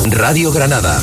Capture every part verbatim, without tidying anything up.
Radio Granada.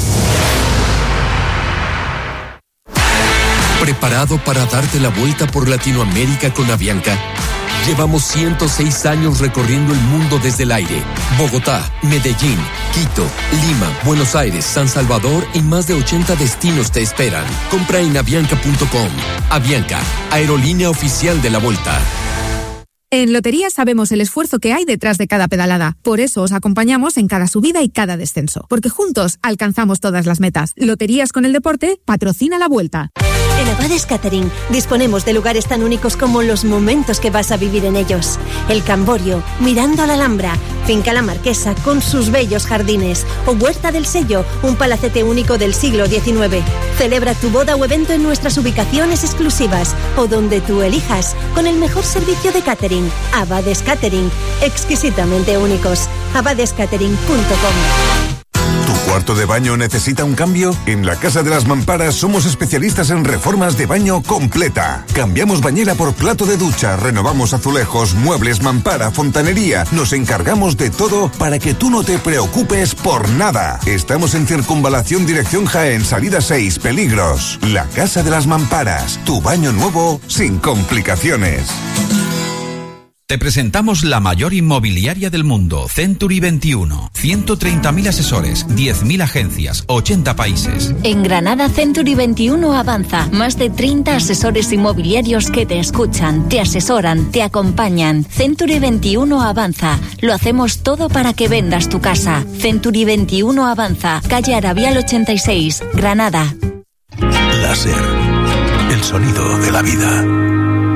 ¿Preparado para darte la vuelta por Latinoamérica con Avianca? Llevamos ciento seis años recorriendo el mundo desde el aire. Bogotá, Medellín, Quito, Lima, Buenos Aires, San Salvador y más de ochenta destinos te esperan. Compra en avianca punto com. Avianca, aerolínea oficial de la Vuelta. En Lotería sabemos el esfuerzo que hay detrás de cada pedalada. Por eso os acompañamos en cada subida y cada descenso. Porque juntos alcanzamos todas las metas. Loterías con el deporte patrocina la Vuelta. En Abades Catering disponemos de lugares tan únicos como los momentos que vas a vivir en ellos. El Camborio, mirando a la Alhambra, Finca La Marquesa con sus bellos jardines o Huerta del Sello, un palacete único del siglo diecinueve. Celebra tu boda o evento en nuestras ubicaciones exclusivas o donde tú elijas con el mejor servicio de catering. Abades Catering, exquisitamente únicos. abades catering punto com. ¿Tu cuarto de baño necesita un cambio? En la Casa de las Mamparas somos especialistas en reformas de baño completa. Cambiamos bañera por plato de ducha, renovamos azulejos, muebles, mampara, fontanería. Nos encargamos de todo para que tú no te preocupes por nada. Estamos en Circunvalación Dirección Jaén, salida seis, Peligros. La Casa de las Mamparas, tu baño nuevo sin complicaciones. Te presentamos la mayor inmobiliaria del mundo, Century veintiuno. ciento treinta mil asesores, diez mil agencias, ochenta países. En Granada, Century veintiuno avanza. Más de treinta asesores inmobiliarios que te escuchan, te asesoran, te acompañan. Century veintiuno avanza. Lo hacemos todo para que vendas tu casa. Century veintiuno avanza. Calle Arabial ochenta y seis, Granada. Láser. El sonido de la vida.